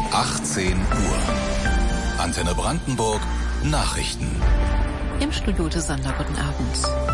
18 Uhr. Antenne Brandenburg, Nachrichten. Im Studio Ute Sander, guten Abend.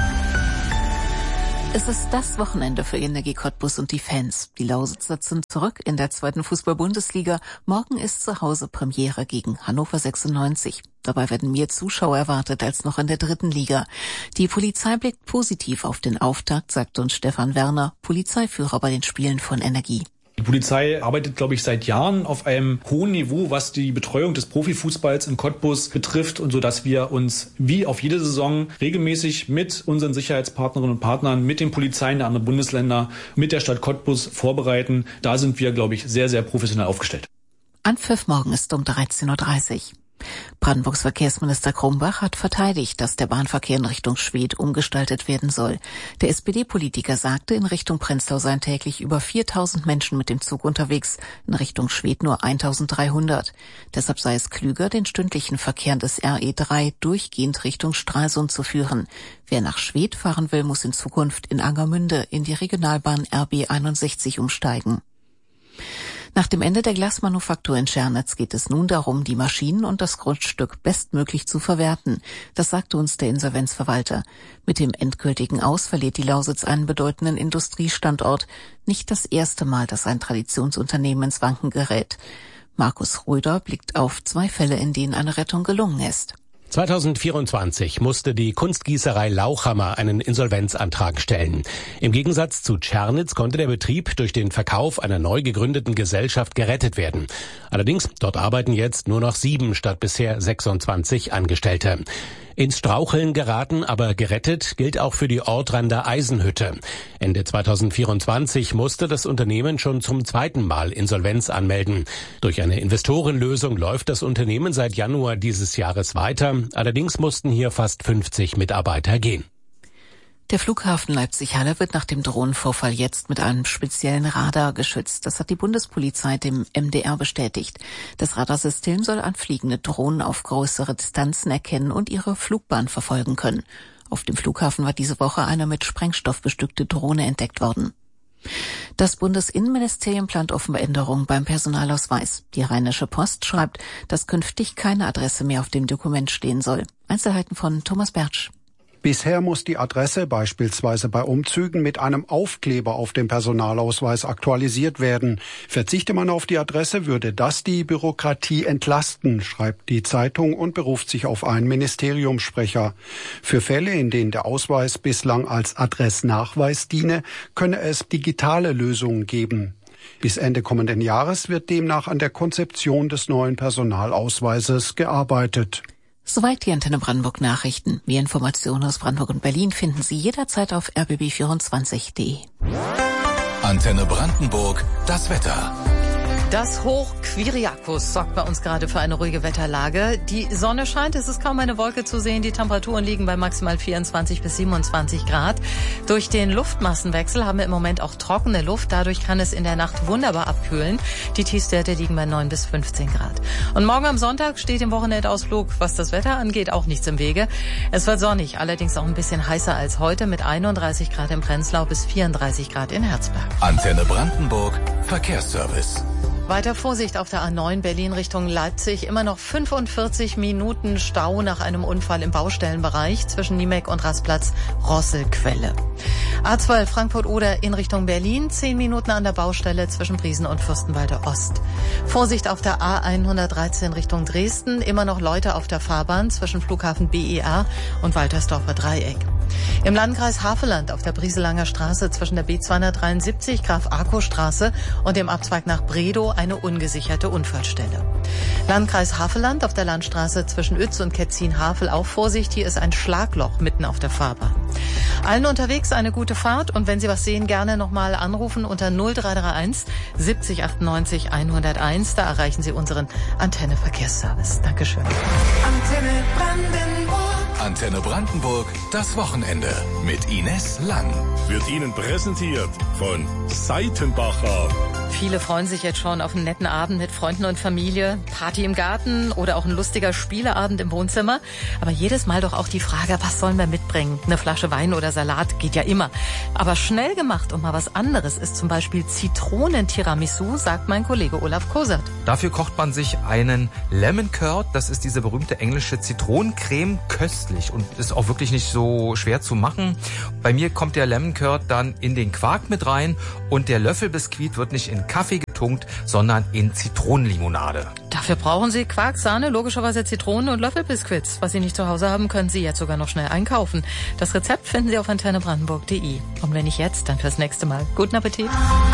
Es ist das Wochenende für Energie Cottbus und die Fans. Die Lausitzer sind zurück in der 2. Fußball-Bundesliga. Morgen ist zu Hause Premiere gegen Hannover 96. Dabei werden mehr Zuschauer erwartet als noch in der 3. Liga. Die Polizei blickt positiv auf den Auftakt, sagt uns Stefan Werner, Polizeiführer bei den Spielen von Energie. Die Polizei arbeitet, glaube ich, seit Jahren auf einem hohen Niveau, was die Betreuung des Profifußballs in Cottbus betrifft, und so, dass wir uns wie auf jede Saison regelmäßig mit unseren Sicherheitspartnerinnen und Partnern, mit den Polizeien der anderen Bundesländer, mit der Stadt Cottbus vorbereiten. Da sind wir, glaube ich, sehr, sehr professionell aufgestellt. Anpfiff morgen ist um 13.30 Uhr. Brandenburgs Verkehrsminister Krumbach hat verteidigt, dass der Bahnverkehr in Richtung Schwedt umgestaltet werden soll. Der SPD-Politiker sagte, in Richtung Prenzlau seien täglich über 4.000 Menschen mit dem Zug unterwegs, in Richtung Schwedt nur 1.300. Deshalb sei es klüger, den stündlichen Verkehr des RE3 durchgehend Richtung Stralsund zu führen. Wer nach Schwedt fahren will, muss in Zukunft in Angermünde in die Regionalbahn RB 61 umsteigen. Nach dem Ende der Glasmanufaktur in Schernitz geht es nun darum, die Maschinen und das Grundstück bestmöglich zu verwerten. Das sagte uns der Insolvenzverwalter. Mit dem endgültigen Aus verliert die Lausitz einen bedeutenden Industriestandort. Nicht das erste Mal, dass ein Traditionsunternehmen ins Wanken gerät. Markus Röder blickt auf 2 Fälle, in denen eine Rettung gelungen ist. 2024 musste die Kunstgießerei Lauchhammer einen Insolvenzantrag stellen. Im Gegensatz zu Tschernitz konnte der Betrieb durch den Verkauf einer neu gegründeten Gesellschaft gerettet werden. Allerdings, dort arbeiten jetzt nur noch 7 statt bisher 26 Angestellte. Ins Straucheln geraten, aber gerettet gilt auch für die Ortrander Eisenhütte. Ende 2024 musste das Unternehmen schon zum 2. Mal Insolvenz anmelden. Durch eine Investorenlösung läuft das Unternehmen seit Januar dieses Jahres weiter. Allerdings mussten hier fast 50 Mitarbeiter gehen. Der Flughafen Leipzig-Halle wird nach dem Drohnenvorfall jetzt mit einem speziellen Radar geschützt. Das hat die Bundespolizei dem MDR bestätigt. Das Radarsystem soll anfliegende Drohnen auf größere Distanzen erkennen und ihre Flugbahn verfolgen können. Auf dem Flughafen war diese Woche eine mit Sprengstoff bestückte Drohne entdeckt worden. Das Bundesinnenministerium plant offenbar Änderungen beim Personalausweis. Die Rheinische Post schreibt, dass künftig keine Adresse mehr auf dem Dokument stehen soll. Einzelheiten von Thomas Bertsch. Bisher muss die Adresse beispielsweise bei Umzügen mit einem Aufkleber auf dem Personalausweis aktualisiert werden. Verzichte man auf die Adresse, würde das die Bürokratie entlasten, schreibt die Zeitung und beruft sich auf einen Ministeriumssprecher. Für Fälle, in denen der Ausweis bislang als Adressnachweis diene, könne es digitale Lösungen geben. Bis Ende kommenden Jahres wird demnach an der Konzeption des neuen Personalausweises gearbeitet. Soweit die Antenne Brandenburg Nachrichten. Mehr Informationen aus Brandenburg und Berlin finden Sie jederzeit auf rbb24.de. Antenne Brandenburg, das Wetter. Das Hoch Kyriakos sorgt bei uns gerade für eine ruhige Wetterlage. Die Sonne scheint, es ist kaum eine Wolke zu sehen. Die Temperaturen liegen bei maximal 24 bis 27 Grad. Durch den Luftmassenwechsel haben wir im Moment auch trockene Luft. Dadurch kann es in der Nacht wunderbar abkühlen. Die Tiefstwerte liegen bei 9 bis 15 Grad. Und morgen am Sonntag steht im Wochenendausflug, was das Wetter angeht, auch nichts im Wege. Es wird sonnig, allerdings auch ein bisschen heißer als heute mit 31 Grad in Prenzlau bis 34 Grad in Herzberg. Antenne Brandenburg, Verkehrsservice. Weiter Vorsicht auf der A9 Berlin Richtung Leipzig. Immer noch 45 Minuten Stau nach einem Unfall im Baustellenbereich zwischen Niemek und Rastplatz Rosselquelle. A12 Frankfurt-Oder in Richtung Berlin. 10 Minuten an der Baustelle zwischen Briesen und Fürstenwalde Ost. Vorsicht auf der A113 Richtung Dresden. Immer noch Leute auf der Fahrbahn zwischen Flughafen BER und Waltersdorfer Dreieck. Im Landkreis Havelland auf der Brieselanger Straße zwischen der B273 Graf-Arco-Straße und dem Abzweig nach Bredow eine ungesicherte Unfallstelle. Landkreis Havelland auf der Landstraße zwischen Uetz und Ketzin-Havel auch Vorsicht, hier ist ein Schlagloch mitten auf der Fahrbahn. Allen unterwegs eine gute Fahrt und wenn Sie was sehen, gerne nochmal anrufen unter 0331 70 98 101. Da erreichen Sie unseren Antenne Verkehrsservice. Dankeschön. Antenne Brandenburg. Antenne Brandenburg, das Wochenende mit Ines Lang. Wird Ihnen präsentiert von Seitenbacher. Viele freuen sich jetzt schon auf einen netten Abend mit Freunden und Familie, Party im Garten oder auch ein lustiger Spieleabend im Wohnzimmer. Aber jedes Mal doch auch die Frage, was sollen wir mitbringen? Eine Flasche Wein oder Salat geht ja immer. Aber schnell gemacht und mal was anderes ist zum Beispiel Zitronen-Tiramisu, sagt mein Kollege Olaf Kosert. Dafür kocht man sich einen Lemon Curd, das ist diese berühmte englische Zitronencreme, köstlich und ist auch wirklich nicht so schwer zu machen. Bei mir kommt der Lemon Curd dann in den Quark mit rein und der Löffelbiskuit wird nicht in Kaffee getunkt, sondern in Zitronenlimonade. Dafür brauchen Sie Quark, Sahne, logischerweise Zitronen und Löffelbiskuits. Was Sie nicht zu Hause haben, können Sie jetzt sogar noch schnell einkaufen. Das Rezept finden Sie auf antennebrandenburg.de. Und wenn nicht jetzt, dann fürs nächste Mal. Guten Appetit!